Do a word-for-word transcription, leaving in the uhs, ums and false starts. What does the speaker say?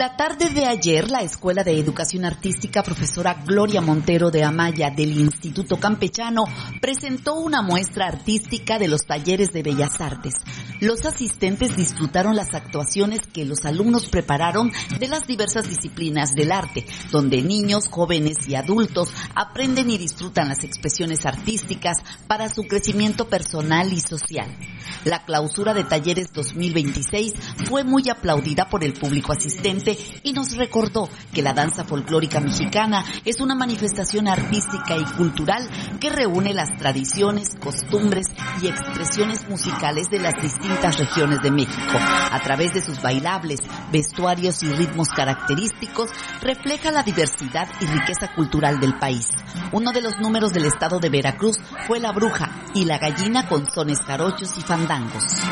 La tarde de ayer, la Escuela de Educación Artística Profesora Gloria Montero de Amaya del Instituto Campechano presentó una muestra artística de los talleres de Bellas Artes. Los asistentes disfrutaron las actuaciones que los alumnos prepararon de las diversas disciplinas del arte, donde niños, jóvenes y adultos aprenden y disfrutan las expresiones artísticas para su crecimiento personal y social. La clausura de Talleres dos mil veintiséis fue muy aplaudida por el público asistente y nos recordó que la danza folclórica mexicana es una manifestación artística y cultural que reúne las tradiciones, costumbres y expresiones musicales de las distintas regiones de México. A través de sus bailables, vestuarios y ritmos característicos, refleja la diversidad y riqueza cultural del país. Uno de los números del estado de Veracruz fue La Bruja y La Gallina con sones jarochos y fandangos.